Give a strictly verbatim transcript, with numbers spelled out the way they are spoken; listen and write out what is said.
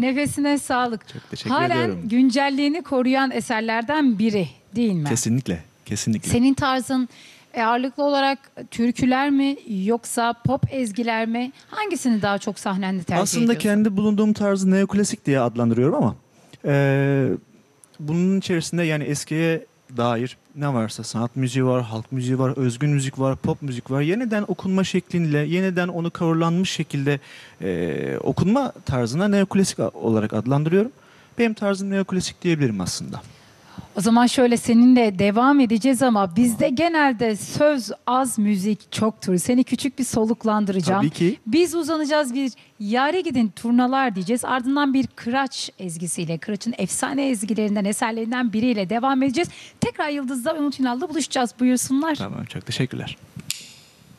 Nefesine sağlık. Çok teşekkür Halen ediyorum. güncelliğini koruyan eserlerden biri değil mi? Kesinlikle, kesinlikle. Senin tarzın e, ağırlıklı olarak türküler mi yoksa pop ezgiler mi? Hangisini daha çok sahnende tercih Aslında ediyorsun? kendi bulunduğum tarzı neoklasik diye adlandırıyorum ama e, bunun içerisinde yani eskiye dair ne varsa sanat müziği var, halk müziği var, özgün müzik var, pop müzik var. Yeniden okunma şekliyle, yeniden onu coverlanmış şekilde e, okunma tarzına neoklasik olarak adlandırıyorum. Benim tarzım neoklasik diyebilirim aslında. O zaman şöyle seninle devam edeceğiz ama bizde genelde söz az, müzik çoktur. Seni küçük bir soluklandıracağım. Tabii ki. Biz uzanacağız, bir yare gidin turnalar diyeceğiz. Ardından bir kıraç ezgisiyle, kıraçın efsane ezgilerinden, eserlerinden biriyle devam edeceğiz. Tekrar Yıldız'da Umut Ünal'da buluşacağız. Buyursunlar. Tamam, çok teşekkürler.